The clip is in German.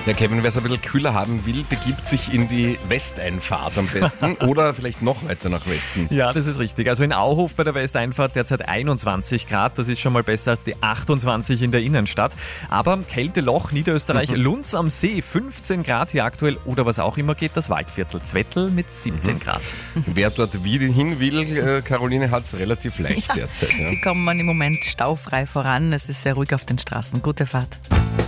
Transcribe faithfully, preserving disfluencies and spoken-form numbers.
Ja, Kevin, wer es ein bisschen kühler haben will, begibt sich in die Westeinfahrt am besten oder vielleicht noch weiter nach Westen. Ja, das ist richtig. Also in Auhof bei der Westeinfahrt derzeit einundzwanzig Grad. Das ist schon mal besser als die achtundzwanzig in der Innenstadt. Aber Kälteloch, Niederösterreich, Mhm. Lunz am See, fünfzehn Grad hier aktuell. Oder was auch immer geht, das Waldviertel Zwettl mit siebzehn Grad. Wer dort wieder hin will, äh, Caroline, hat es relativ leicht derzeit. Ja. Sie kommen im Moment staufrei voran. Es ist sehr ruhig auf den Straßen. Gute Fahrt.